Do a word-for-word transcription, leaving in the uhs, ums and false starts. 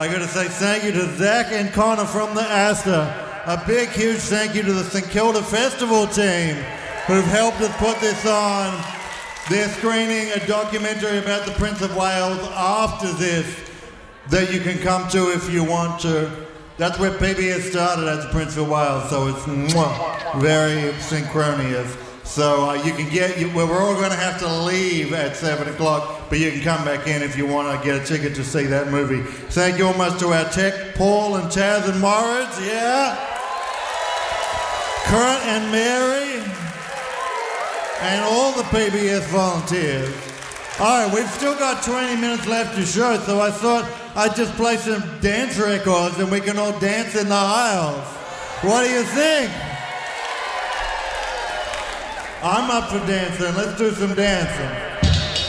I gotta say thank you to Zach and Connor from the Astor. A big, huge thank you to the St Kilda Festival team who've helped us put this on. They're screening a documentary about the Prince of Wales after this that you can come to if you want to. That's where P B S started, as the Prince of Wales, so it's mwah, very synchronous. So uh, you can get, you, well, we're all going to have to leave at seven o'clock, but you can come back in if you want to get a ticket to see that movie. Thank you all much to our tech, Paul and Taz and Moritz, yeah? Kurt and Mary, and all the P B S volunteers. All right, we've still got twenty minutes left to show, so I thought I'd just play some dance records and we can all dance in the aisles. What do you think? I'm up for dancing. Let's do some dancing.